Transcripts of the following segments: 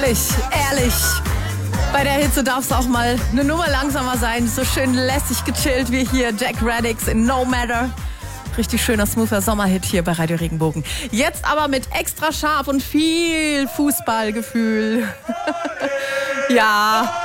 Ruhig, ehrlich. Bei der Hitze darf es auch mal eine Nummer langsamer sein. So schön lässig gechillt wie hier Jack Radix in No Matter. Richtig schöner, smoother Sommerhit hier bei Radio Regenbogen. Jetzt aber mit extra scharf und viel Fußballgefühl. Ja.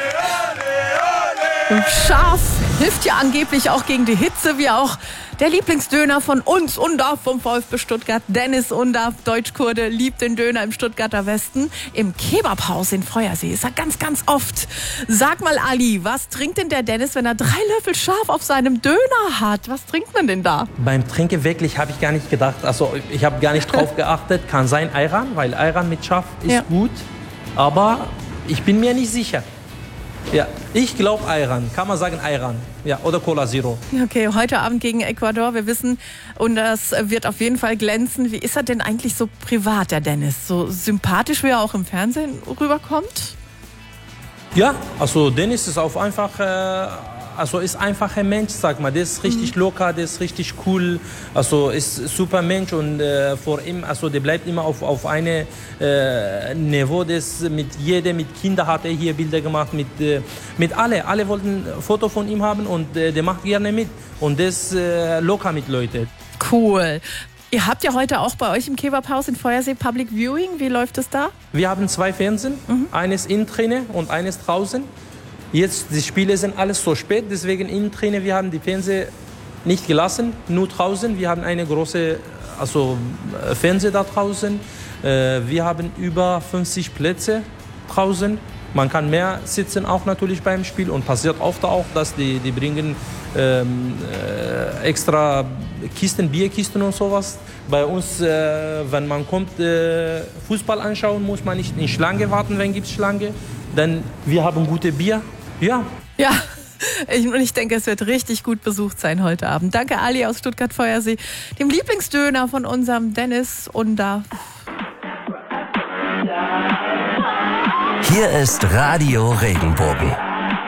Scharf hilft ja angeblich auch gegen die Hitze, wie auch der Lieblingsdöner von uns, Undarf vom VfB Stuttgart. Dennis Undarf, Deutschkurde, liebt den Döner im Stuttgarter Westen. Im Kebabhaus in Feuersee ist er ganz, ganz oft. Sag mal, Ali, was trinkt denn der Dennis, wenn er 3 Löffel scharf auf seinem Döner hat? Was trinkt man denn da? Beim Trinken wirklich habe ich gar nicht gedacht. Also ich habe gar nicht drauf geachtet. Kann sein Ayran, weil Ayran mit scharf ist gut. Aber ich bin mir nicht sicher. Ja, ich glaube Ayran. Kann man sagen Ayran. Ja, oder Cola Zero. Okay, heute Abend gegen Ecuador. Wir wissen, und das wird auf jeden Fall glänzen. Wie ist er denn eigentlich so privat, der Dennis? So sympathisch, wie er auch im Fernsehen rüberkommt? Ja, also Dennis ist auf einfach, ist einfacher Mensch, sag mal. Der ist richtig locker, der ist richtig cool. Also ist super Mensch und vor ihm, also der bleibt immer auf eine Niveau. Das mit Kindern hat er hier Bilder gemacht, mit alle wollten ein Foto von ihm haben und der macht gerne mit und der ist locker mit Leuten. Cool. Ihr habt ja heute auch bei euch im Kebabhaus in Feuersee Public Viewing. Wie läuft es da? Wir haben 2 Fernsehen, eines innen drin und eines draußen. Jetzt, die Spiele sind alles so spät, deswegen innen drin, wir haben die Fernseher nicht gelassen, nur draußen. Wir haben eine große Fernseher da draußen. Wir haben über 50 Plätze draußen. Man kann mehr sitzen auch natürlich beim Spiel und passiert oft auch, dass die bringen extra Kisten, Bierkisten und sowas. Bei uns, wenn man kommt, Fußball anschauen, muss man nicht in Schlange warten, wenn es Schlange. Denn wir haben gute Bier. Ja. Ja, ich denke, es wird richtig gut besucht sein heute Abend. Danke Ali aus Stuttgart-Feuersee, dem Lieblingsdöner von unserem Dennis Undarf. Hier ist Radio Regenbogen.